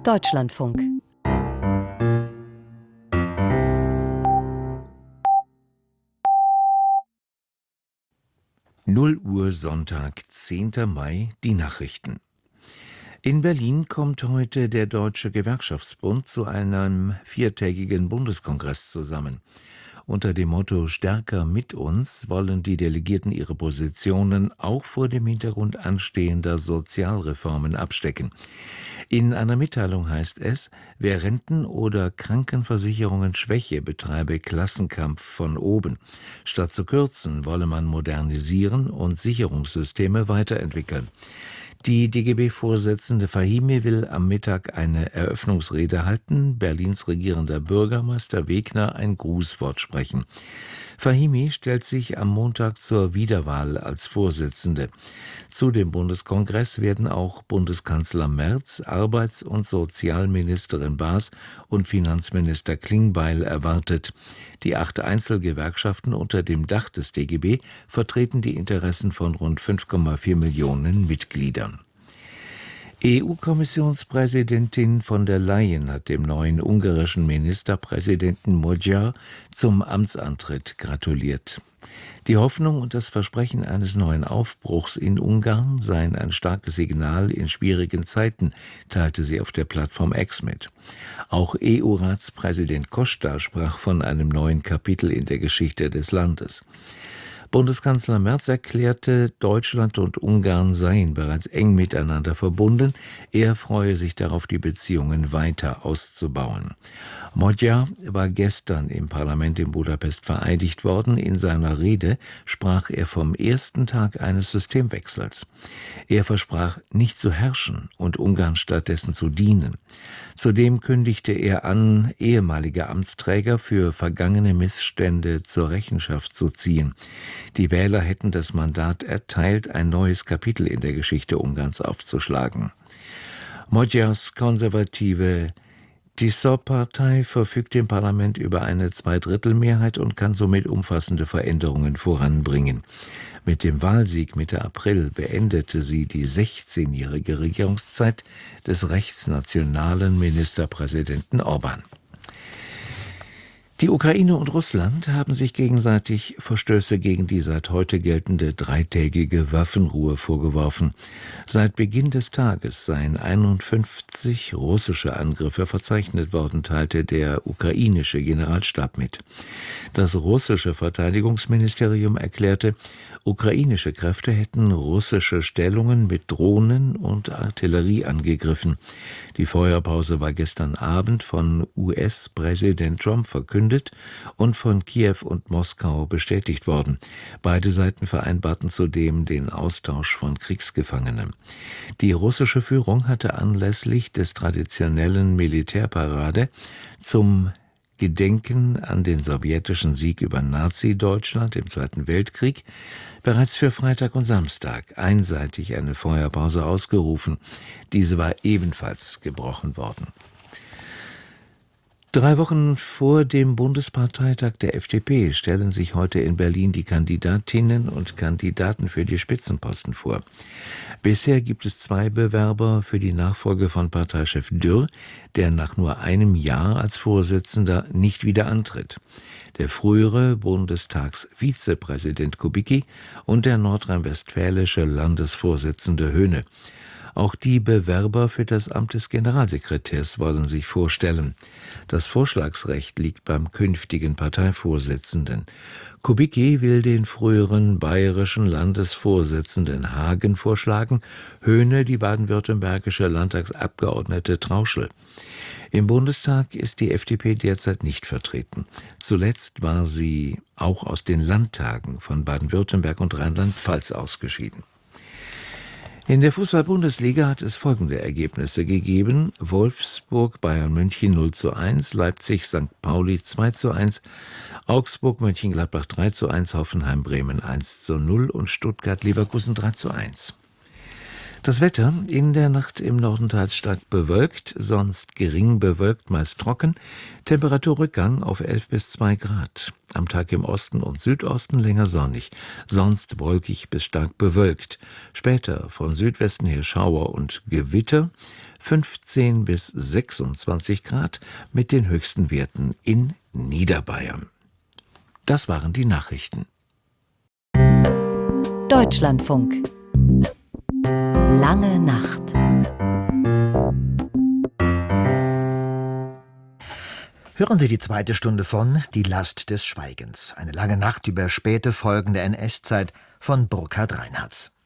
Deutschlandfunk. Null Uhr Sonntag, 10. Mai, die Nachrichten. In Berlin kommt heute der Deutsche Gewerkschaftsbund zu einem 4-tägigen Bundeskongress zusammen. Unter dem Motto »Stärker mit uns« wollen die Delegierten ihre Positionen auch vor dem Hintergrund anstehender Sozialreformen abstecken. In einer Mitteilung heißt es, wer Renten- oder Krankenversicherungen schwäche, betreibe Klassenkampf von oben. Statt zu kürzen, wolle man modernisieren und Sicherungssysteme weiterentwickeln. Die DGB-Vorsitzende Fahimi will am Mittag eine Eröffnungsrede halten, Berlins regierender Bürgermeister Wegner ein Grußwort sprechen. Fahimi stellt sich am Montag zur Wiederwahl als Vorsitzende. Zu dem Bundeskongress werden auch Bundeskanzler Merz, Arbeits- und Sozialministerin Baas und Finanzminister Klingbeil erwartet. Die 8 Einzelgewerkschaften unter dem Dach des DGB vertreten die Interessen von rund 5,4 Millionen Mitgliedern. EU-Kommissionspräsidentin von der Leyen hat dem neuen ungarischen Ministerpräsidenten Magyar zum Amtsantritt gratuliert. Die Hoffnung und das Versprechen eines neuen Aufbruchs in Ungarn seien ein starkes Signal in schwierigen Zeiten, teilte sie auf der Plattform X mit. Auch EU-Ratspräsident Costa sprach von einem neuen Kapitel in der Geschichte des Landes. Bundeskanzler Merz erklärte, Deutschland und Ungarn seien bereits eng miteinander verbunden. Er freue sich darauf, die Beziehungen weiter auszubauen. Magyar war gestern im Parlament in Budapest vereidigt worden. In seiner Rede sprach er vom ersten Tag eines Systemwechsels. Er versprach, nicht zu herrschen und Ungarn stattdessen zu dienen. Zudem kündigte er an, ehemalige Amtsträger für vergangene Missstände zur Rechenschaft zu ziehen. Die Wähler hätten das Mandat erteilt, ein neues Kapitel in der Geschichte Ungarns aufzuschlagen. Magyars konservative TISZO-Partei verfügt im Parlament über eine Zweidrittelmehrheit und kann somit umfassende Veränderungen voranbringen. Mit dem Wahlsieg Mitte April beendete sie die 16-jährige Regierungszeit des rechtsnationalen Ministerpräsidenten Orbán. Die Ukraine und Russland haben sich gegenseitig Verstöße gegen die seit heute geltende 3-tägige Waffenruhe vorgeworfen. Seit Beginn des Tages seien 51 russische Angriffe verzeichnet worden, teilte der ukrainische Generalstab mit. Das russische Verteidigungsministerium erklärte, ukrainische Kräfte hätten russische Stellungen mit Drohnen und Artillerie angegriffen. Die Feuerpause war gestern Abend von US-Präsident Trump verkündet und von Kiew und Moskau bestätigt worden. Beide Seiten vereinbarten zudem den Austausch von Kriegsgefangenen. Die russische Führung hatte anlässlich des traditionellen Militärparade zum Gedenken an den sowjetischen Sieg über Nazi-Deutschland im Zweiten Weltkrieg bereits für Freitag und Samstag einseitig eine Feuerpause ausgerufen. Diese war ebenfalls gebrochen worden. 3 Wochen vor dem Bundesparteitag der FDP stellen sich heute in Berlin die Kandidatinnen und Kandidaten für die Spitzenposten vor. Bisher gibt es 2 Bewerber für die Nachfolge von Parteichef Dürr, der nach nur einem Jahr als Vorsitzender nicht wieder antritt. Der frühere Bundestagsvizepräsident Kubicki und der nordrhein-westfälische Landesvorsitzende Höhne. Auch die Bewerber für das Amt des Generalsekretärs wollen sich vorstellen. Das Vorschlagsrecht liegt beim künftigen Parteivorsitzenden. Kubicki will den früheren bayerischen Landesvorsitzenden Hagen vorschlagen, Höhne die baden-württembergische Landtagsabgeordnete Trauschel. Im Bundestag ist die FDP derzeit nicht vertreten. Zuletzt war sie auch aus den Landtagen von Baden-Württemberg und Rheinland-Pfalz ausgeschieden. In der Fußball-Bundesliga hat es folgende Ergebnisse gegeben: Wolfsburg, Bayern München 0:1, Leipzig, St. Pauli 2:1, Augsburg, Mönchengladbach 3:1, Hoffenheim, Bremen 1:0 und Stuttgart, Leverkusen 3:1. Das Wetter: in der Nacht im Norden teils stark bewölkt, sonst gering bewölkt, meist trocken. Temperaturrückgang auf 11 bis 2 Grad. Am Tag im Osten und Südosten länger sonnig, sonst wolkig bis stark bewölkt. Später von Südwesten her Schauer und Gewitter. 15 bis 26 Grad mit den höchsten Werten in Niederbayern. Das waren die Nachrichten. Deutschlandfunk. Lange Nacht. Hören Sie die zweite Stunde von Die Last des Schweigens. Eine lange Nacht über späte Folgen der NS-Zeit von Burkhard Reinhardt.